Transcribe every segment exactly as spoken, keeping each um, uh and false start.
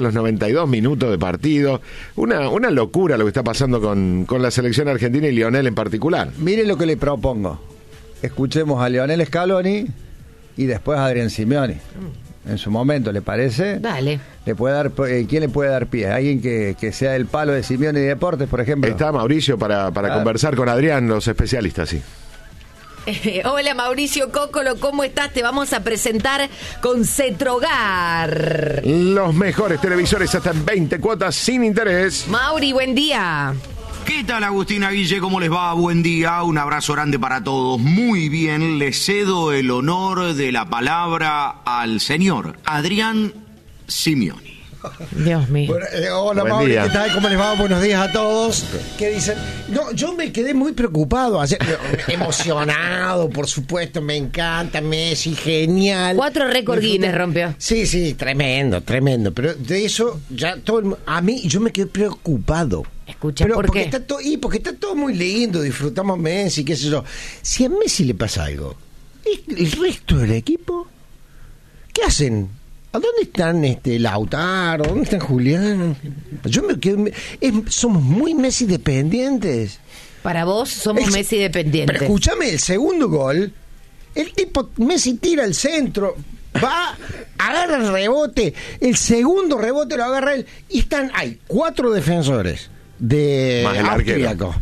los noventa y dos minutos de partido. Una, una locura lo que está pasando con, con la selección argentina y Lionel en particular. Mire lo que le propongo. Escuchemos a Lionel Scaloni y después a Adrián Simeoni. En su momento, ¿le parece? Dale. ¿Le puede dar, eh, ¿Quién le puede dar pie? ¿Alguien que, que sea el palo de Simeoni y Deportes, por ejemplo? Está Mauricio para, para Claro. conversar con Adrián, los especialistas, sí. Eh, hola Mauricio Cócolo, ¿cómo estás? Te vamos a presentar con Cetrogar. Los mejores televisores hasta en veinte cuotas sin interés. Mauri, buen día. ¿Qué tal, Agustina, Guille? ¿Cómo les va? Buen día, un abrazo grande para todos. Muy bien, les cedo el honor de la palabra al señor Adrián Simeoni. Dios mío. Bueno, eh, hola, Buen Mauri, día. ¿qué tal? ¿Cómo les va? Buenos días a todos. ¿Qué dicen? No, yo me quedé muy preocupado ayer, emocionado, por supuesto, me encanta, Messi, genial. Cuatro récord Disfruté. Guinness rompió. Sí, sí, tremendo, tremendo, pero de eso ya todo el mu- a mí yo me quedé preocupado. Escucha, Pero ¿por porque qué? está todo y porque está todo muy lindo, disfrutamos Messi, qué sé yo. Si a Messi le pasa algo, ¿y el resto del equipo? ¿Qué hacen? ¿A dónde están este Lautaro? ¿Dónde están Julián? Yo me quedo, es- somos muy Messi dependientes. Para vos somos El- Messi dependientes. Pero escúchame, el segundo gol, el tipo Messi tira al centro, va, agarra el rebote, el segundo rebote lo agarra él y están, hay cuatro defensores de Más el arquero. austríaco.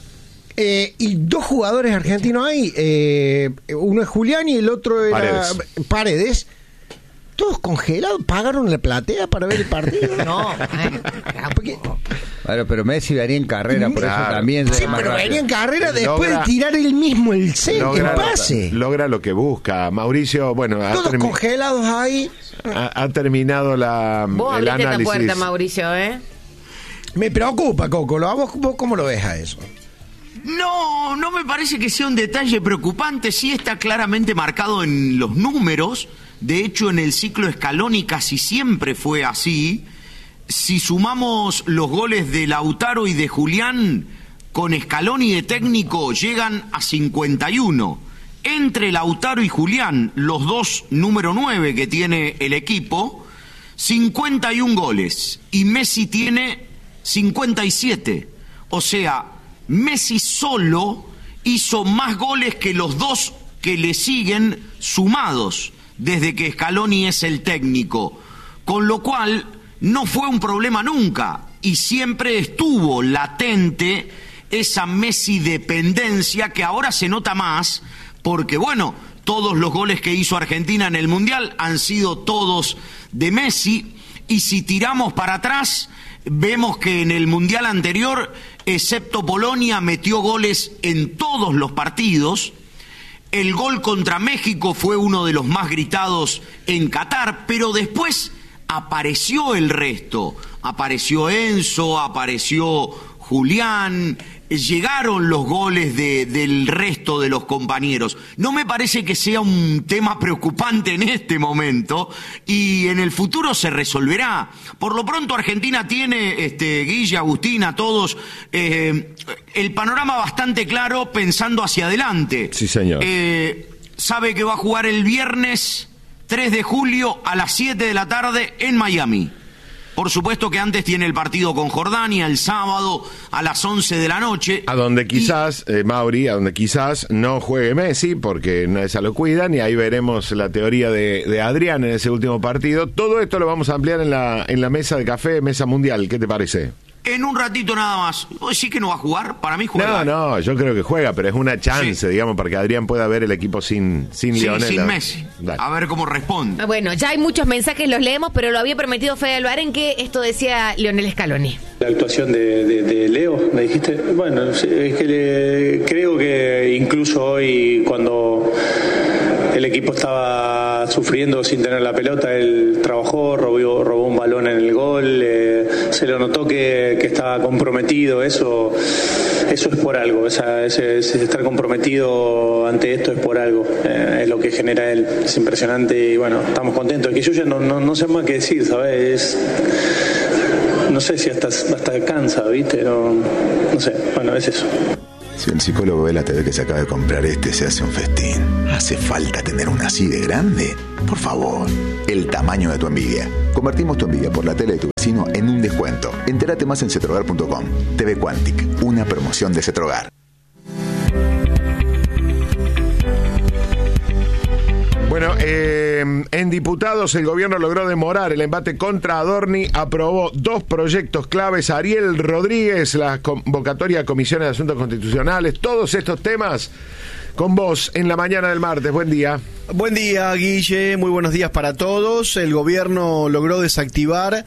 Eh, y dos jugadores argentinos ahí, eh, uno es Julián y el otro era Paredes. Paredes. Todos congelados, pagaron la platea para ver el partido. No, eh, Porque- Bueno, pero Messi venía en carrera, por Claro. eso también. sí, llega más pero rápido. venía en carrera después Logra- de tirar él mismo el, cen- el Logra, pase. logra lo que busca. Mauricio, bueno, ha, Todos termi- congelados ahí. ha- ha terminado la, vos el abriste la análisis. puerta, Mauricio, ¿eh? Me preocupa, Coco. ¿Lo vos, vos cómo lo ves a eso? No, no me parece que sea un detalle preocupante, sí está claramente marcado en los números, de hecho en el ciclo Scaloni casi siempre fue así. Si sumamos los goles de Lautaro y de Julián, con Scaloni de técnico llegan a cincuenta y uno. Entre Lautaro y Julián, los dos número nueve que tiene el equipo, cincuenta y uno goles, y Messi tiene cincuenta y siete, o sea, Messi solo hizo más goles que los dos que le siguen sumados desde que Scaloni es el técnico, con lo cual no fue un problema nunca y siempre estuvo latente esa Messi dependencia que ahora se nota más porque bueno, todos los goles que hizo Argentina en el Mundial han sido todos de Messi y si tiramos para atrás vemos que en el Mundial anterior, excepto Polonia, metió goles en todos los partidos. El gol contra México fue uno de los más gritados en Qatar, pero después apareció el resto. Apareció Enzo, apareció Julián, llegaron los goles de, del resto de los compañeros. No me parece que sea un tema preocupante en este momento y en el futuro se resolverá. Por lo pronto Argentina tiene, este, Guille, Agustina, todos, eh, el panorama bastante claro pensando hacia adelante. Sí, señor. Eh, sabe que va a jugar el viernes tres de julio a las siete de la tarde en Miami. Por supuesto que antes tiene el partido con Jordania el sábado a las once de la noche. A donde quizás, eh, Mauri, a donde quizás no juegue Messi, porque no esa lo cuidan, y ahí veremos la teoría de, de Adrián en ese último partido. Todo esto lo vamos a ampliar en la, en la mesa de café, mesa mundial. ¿Qué te parece? En un ratito nada más. ¿Vos decís que no va a jugar? Para mí juega. No, no, yo creo que juega, pero es una chance, Sí. digamos, para que Adrián pueda ver el equipo sin, sin Sí, Lionel. sin A ver. Messi. Dale. A ver cómo responde. Bueno, ya hay muchos mensajes, los leemos, pero lo había prometido Fede Albarén que esto decía Lionel Scaloni. La actuación de, de- de Leo, me dijiste. Bueno, es que le- creo que incluso hoy cuando el equipo estaba sufriendo sin tener la pelota, él trabajó, robó, robó un balón en el gol, eh, se lo notó que, que estaba comprometido, eso eso es por algo, esa, ese, ese estar comprometido ante esto es por algo, eh, es lo que genera él, es impresionante y bueno, estamos contentos, que yo ya no, no, no sé más qué decir, ¿sabes? Es, no sé si hasta, hasta cansa, ¿viste? No, no sé, bueno, es eso. Si el psicólogo ve la T V que se acaba de comprar este, se hace un festín. ¿Hace falta tener una así de grande? Por favor, el tamaño de tu envidia. Convertimos tu envidia por la tele de tu sino en un descuento. Entérate más en cetrogar punto com. T V Quantic, una promoción de Cetrogar. Bueno, eh, en diputados el gobierno logró demorar el embate contra Adorni, aprobó dos proyectos claves. Ariel Rodríguez, la convocatoria a comisiones de asuntos constitucionales, todos estos temas con vos en la mañana del martes. Buen día. Buen día, Guille, muy buenos días para todos. El gobierno logró desactivar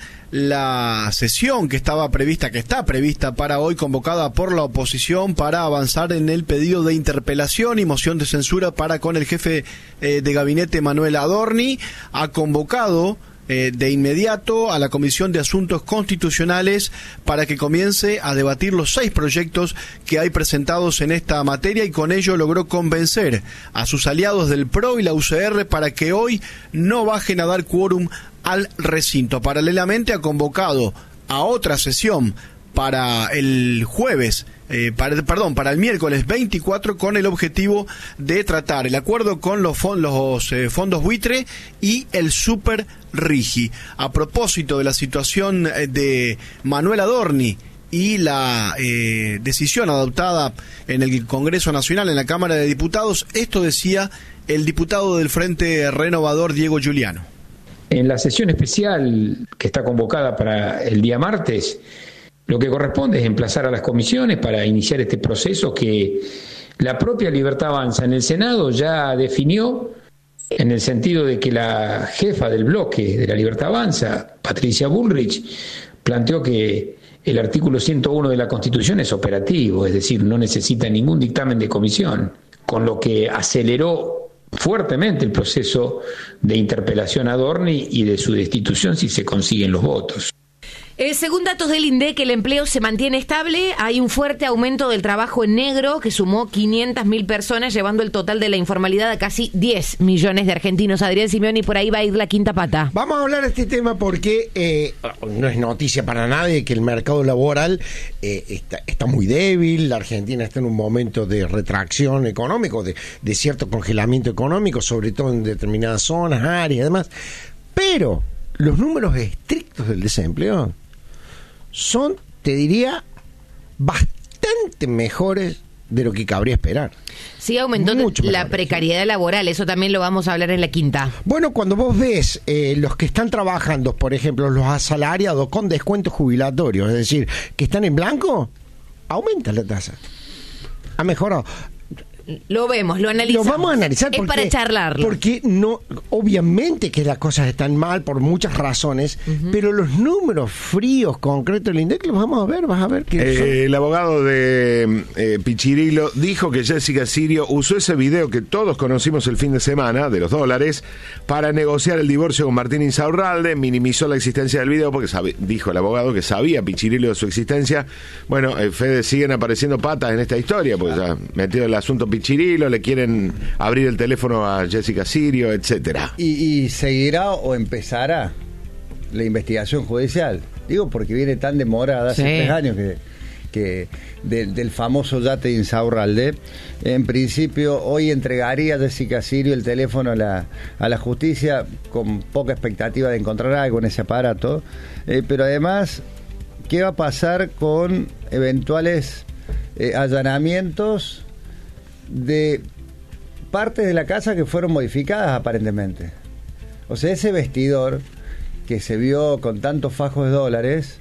la sesión que estaba prevista, que está prevista para hoy, convocada por la oposición para avanzar en el pedido de interpelación y moción de censura para con el jefe eh, de gabinete Manuel Adorni. Ha convocado Eh, de inmediato a la Comisión de Asuntos Constitucionales para que comience a debatir los seis proyectos que hay presentados en esta materia, y con ello logró convencer a sus aliados del P R O y la U C R para que hoy no bajen a dar quórum al recinto. Paralelamente ha convocado a otra sesión para el jueves, eh, para, perdón, para el miércoles veinticuatro, con el objetivo de tratar el acuerdo con los, fond, los eh, fondos buitre y el Super Rigi. A propósito de la situación de Manuel Adorni y la eh, decisión adoptada en el Congreso Nacional, en la Cámara de Diputados, esto decía el diputado del Frente Renovador, Diego Giuliano. En la sesión especial que está convocada para el día martes, lo que corresponde es emplazar a las comisiones para iniciar este proceso que la propia Libertad Avanza en el Senado ya definió, en el sentido de que la jefa del bloque de la Libertad Avanza, Patricia Bullrich, planteó que el artículo ciento uno de la Constitución es operativo, es decir, no necesita ningún dictamen de comisión, con lo que aceleró fuertemente el proceso de interpelación a Adorni y de su destitución si se consiguen los votos. Eh, según datos del INDEC, el empleo se mantiene estable. Hay un fuerte aumento del trabajo en negro que sumó quinientas mil personas, llevando el total de la informalidad a casi diez millones de argentinos. Adrián Simeoni, por ahí va a ir la quinta pata. Vamos a hablar de este tema porque eh, no es noticia para nadie que el mercado laboral eh, está, está muy débil. La Argentina está en un momento de retracción económico, de, de cierto congelamiento económico, sobre todo en determinadas zonas, áreas y demás. Pero los números estrictos del desempleo son, te diría, bastante mejores de lo que cabría esperar. Sí, aumentó Mucho la mejores. Precariedad laboral, eso también lo vamos a hablar en la quinta. Bueno, cuando vos ves eh, los que están trabajando, por ejemplo, los asalariados con descuentos jubilatorios, es decir, que están en blanco, aumenta la tasa. Ha mejorado. Lo vemos, lo analizamos. Lo vamos a analizar es porque, para charlarlo. Porque no, obviamente que las cosas están mal por muchas razones, uh-huh. pero los números fríos, concretos del INDEC los vamos a ver, vas a ver que eh, son... El abogado de eh, Pichirilo dijo que Jessica Sirio usó ese video que todos conocimos el fin de semana, de los dólares, para negociar el divorcio con Martín Insaurralde. Minimizó la existencia del video porque sabe, dijo el abogado que sabía Pichirilo de su existencia. Bueno, eh, Fede, siguen apareciendo patas en esta historia, porque ya metido el asunto Pichirilo, le quieren abrir el teléfono a Jessica Sirio, etcétera. ¿Y, y seguirá o empezará la investigación judicial? Digo, porque viene tan demorada, hace sí. tres años que, que de, del famoso yate de Insaurralde. En principio, hoy entregaría Jessica Sirio el teléfono a la, a la justicia con poca expectativa de encontrar algo en ese aparato. Eh, pero además, ¿qué va a pasar con eventuales eh, allanamientos de partes de la casa que fueron modificadas aparentemente? O sea, ese vestidor que se vio con tantos fajos de dólares,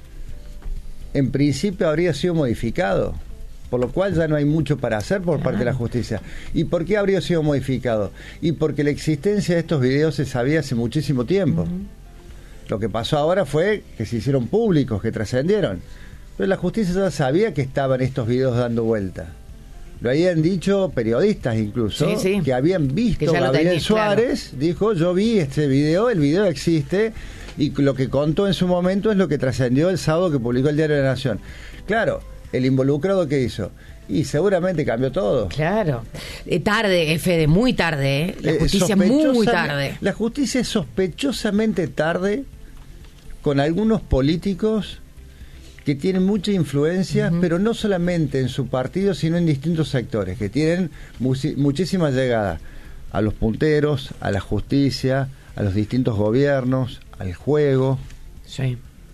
en principio habría sido modificado, por lo cual ya no hay mucho para hacer por parte de la justicia. ¿Y por qué habría sido modificado? Y porque la existencia de estos videos se sabía hace muchísimo tiempo. Uh-huh. Lo que pasó ahora fue que se hicieron públicos, que trascendieron, pero la justicia ya sabía que estaban estos videos dando vuelta. Lo habían dicho periodistas incluso, sí, sí. que habían visto que Gabriel tenía, Suárez, claro. Dijo, yo vi este video, el video existe, y lo que contó en su momento es lo que trascendió el sábado que publicó el Diario de la Nación. Claro, el involucrado que hizo, y seguramente cambió todo. Claro, eh, tarde, Fede, muy tarde, ¿eh? La justicia eh, muy tarde. La justicia es sospechosamente tarde con algunos políticos que tienen mucha influencia, uh-huh. pero no solamente en su partido, sino en distintos sectores, que tienen musi- muchísima llegada a los punteros, a la justicia, a los distintos gobiernos, al juego. Sí.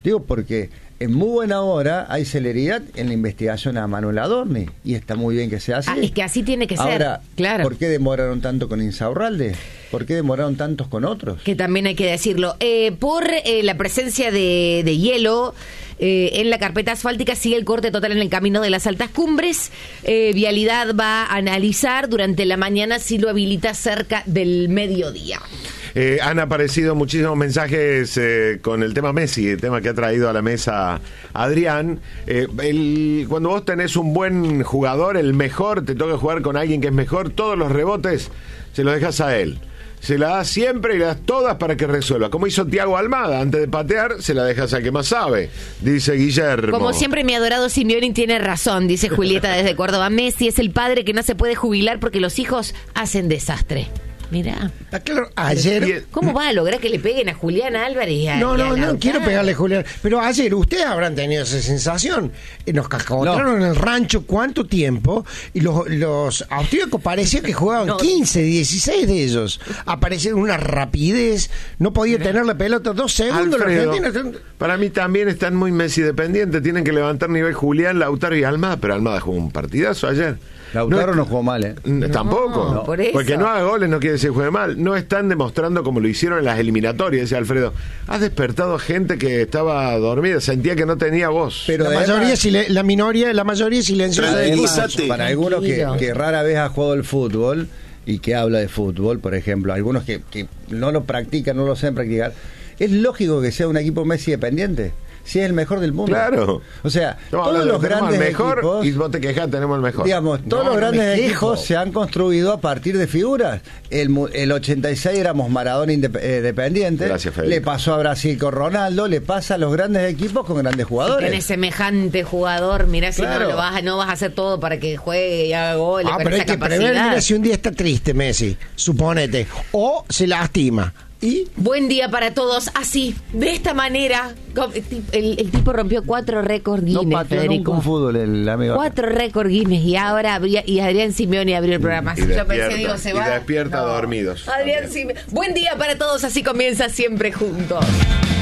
Digo, porque en muy buena hora hay celeridad en la investigación a Manuel Adorni, y está muy bien que sea así. Ah, es que así tiene que Ahora, ser, claro. ¿por qué demoraron tanto con Insaurralde? ¿Por qué demoraron tantos con otros? Que también hay que decirlo. Eh, por eh, la presencia de, de hielo eh, en la carpeta asfáltica, sigue el corte total en el camino de las altas cumbres. Eh, Vialidad va a analizar durante la mañana si lo habilita cerca del mediodía. Eh, han aparecido muchísimos mensajes eh, con el tema Messi, el tema que ha traído a la mesa Adrián. Eh, el, cuando vos tenés un buen jugador, el mejor, te toca jugar con alguien que es mejor, todos los rebotes se los dejas a él. Se la das siempre y le das todas para que resuelva. Como hizo Thiago Almada, antes de patear, se la dejas al que más sabe, dice Guillermo. Como siempre, mi adorado Simeone tiene razón, dice Julieta desde Córdoba. Messi es el padre que no se puede jubilar porque los hijos hacen desastre. Mirá. Claro, ayer. ¿Cómo va a lograr que le peguen a Julián Álvarez? Y a, no, y a no, no Lautaro? quiero pegarle a Julián. Pero ayer ustedes habrán tenido esa sensación. Eh, Nos cascabotaron no. en el rancho cuánto tiempo. Y los, los austríacos parecía que jugaban no. quince, dieciséis de ellos. Aparecieron una rapidez. No podía Mirá. tener la pelota dos segundos. Alfredo, la Argentina. Para mí también están muy Messi dependientes. Tienen que levantar nivel Julián, Lautaro y Almada. Pero Almada jugó un partidazo ayer. Lautaro no, no jugó mal, ¿eh? No, tampoco. No, por eso. Porque no haga goles no quiere decir que juegue mal. No están demostrando como lo hicieron en las eliminatorias, decía Alfredo. Has despertado gente que estaba dormida, sentía que no tenía voz. Pero la mayoría, sile- la minoría, la mayoría silenciosa. Para algunos que, que rara vez ha jugado el fútbol y que habla de fútbol, por ejemplo, algunos que, que no lo practican, no lo saben practicar, es lógico que sea un equipo Messi dependiente. Si es el mejor del mundo. Claro. O sea, no, todos los grandes el mejor equipos, y vos te quejás, tenemos el mejor. Digamos, todos no, los no grandes equipos se han construido a partir de figuras. El, el ochenta y seis éramos Maradona indep- eh, dependiente. Gracias, Federico. Le pasó a Brasil con Ronaldo, le pasa a los grandes equipos con grandes jugadores. Si tenés semejante jugador, mirá si Claro. no lo vas a, no vas a hacer todo para que juegue y haga goles. Ah, con pero hay esa que capacidad. prever, mira, si un día está triste Messi, suponete, o se lastima. Y Buen día para todos. Así, de esta manera, el, el tipo rompió cuatro récords Guinness, No pateó Federico. nunca un fútbol el amigo. Cuatro récords Guinness y ahora abría- y Adrián Simeone abrió el programa. Y Yo despierta, pensé, digo, se y va. despierta dormidos. Adrián Simeone. Buen día para todos, así comienza siempre juntos.